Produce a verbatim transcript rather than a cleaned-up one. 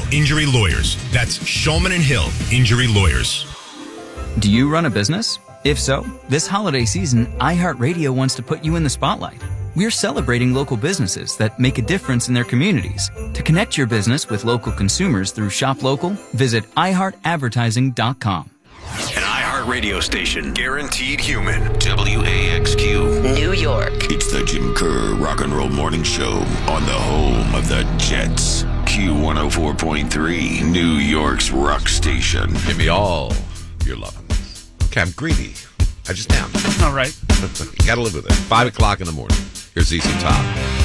Injury Lawyers. That's Shulman and Hill Injury Lawyers. Do you run a business? If so, this holiday season, iHeartRadio wants to put you in the spotlight. We're celebrating local businesses that make a difference in their communities. To connect your business with local consumers through Shop Local, visit i heart advertising dot com. An iHeart radio station. Guaranteed human. W A X Q. New York. It's the Jim Kerr Rock and Roll Morning Show on the home of the Jets. Q one oh four point three, New York's rock station. Give me all your lovin'. Okay, I'm greedy. I just am. All right. You gotta live with it. Five o'clock in the morning. Here's Z Z Top.